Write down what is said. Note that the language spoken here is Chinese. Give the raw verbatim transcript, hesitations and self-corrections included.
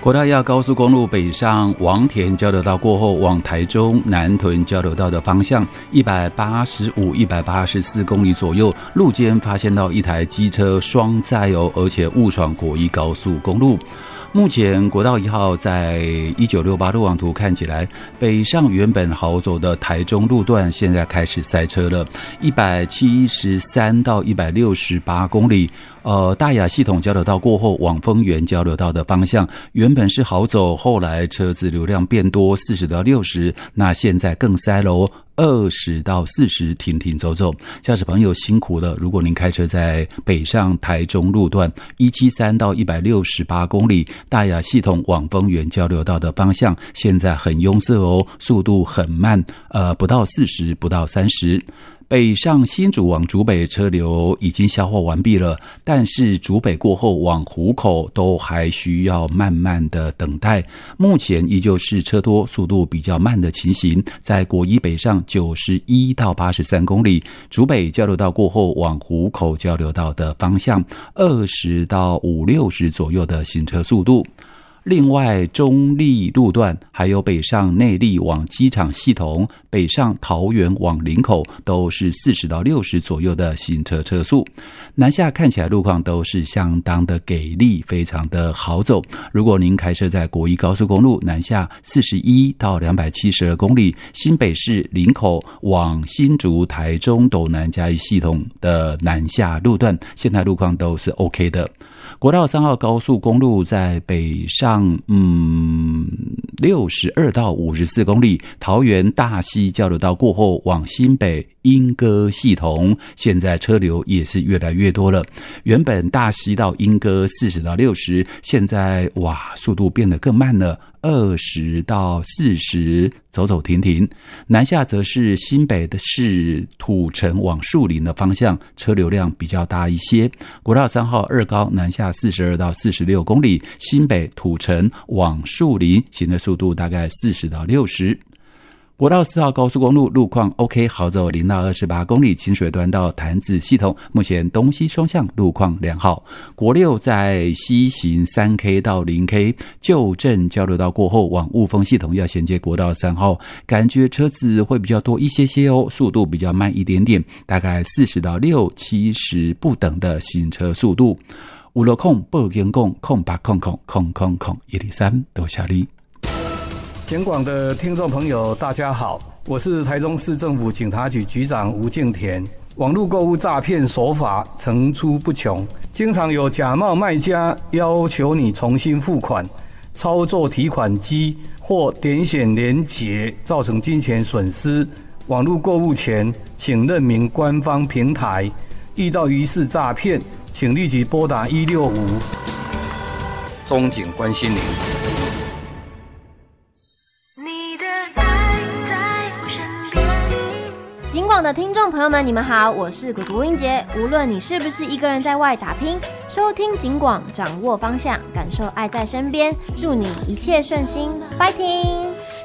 国道一号高速公路北上王田交流道过后，往台中南屯交流道的方向，一百八十五、一百八十四公里左右，路间发现到一台机车双载哦，而且误闯国一高速公路。目前国道一号在一九六八路网图看起来，北上原本好走的台中路段现在开始塞车了，一百七十三到一百六十八公里。呃，大雅系统交流道过后，往丰原交流道的方向原本是好走，后来车子流量变多，四十到六十，那现在更塞喽。二十到四十，停停走走，驾驶朋友辛苦了。如果您开车在北上台中路段一七三到一百六十八公里，大雅系统往丰原交流道的方向，现在很拥塞哦，速度很慢，呃，不到四十，不到三十。北上新竹往竹北车流已经消化完毕了，但是竹北过后往湖口都还需要慢慢的等待，目前依旧是车多速度比较慢的情形。在国一北上九十一到八十三公里，竹北交流道过后往湖口交流道的方向二十到五六十左右的行车速度。另外，中立路段还有北上内壢往机场系统，北上桃园往林口都是四十到六十左右的行车车速。南下看起来路况都是相当的给力，非常的好走。如果您开车在国一高速公路南下四十一到两百七十二公里，新北市林口往新竹、台中、斗南嘉义系统的南下路段，现在路况都是 OK 的。国道三号高速公路在北上，嗯，六十二到五十四公里，桃园大溪交流道过后往新北莺歌系统，现在车流也是越来越多了。原本大溪到莺歌四十到六十，现在哇，速度变得更慢了。二十到四十，走走停停。南下则是新北的市土城往树林的方向，车流量比较大一些。国道三号二高南下四十二到四十六公里，新北土城往树林，行的速度大概四十到六十。国道四号高速公路路况 OK， 好走零到二十八公里，清水端到潭子系统，目前东西双向路况良好。国六在西行 三 K 到零 K， 旧镇交流道过后往雾峰系统要衔接国道三号，感觉车子会比较多一些些哦，速度比较慢一点点，大概四十到六七十不等的行车速度。五六空报警讲空八空空空空空一零三，多谢你。 警广的听众朋友大家好，我是台中市政府警察局局长吴敬田。网络购物诈骗手法层出不穷，经常有假冒卖家要求你重新付款，操作提款机或点选连结，造成金钱损失。网络购物前请认明官方平台，遇到疑似诈骗请立即拨打一六五，中警关心您。 警广的听众朋友们，你们好，我是谷谷英杰。无论你是不是一个人在外打拼，收听警广，掌握方向，感受爱在身边，祝你一切顺心 ，fighting！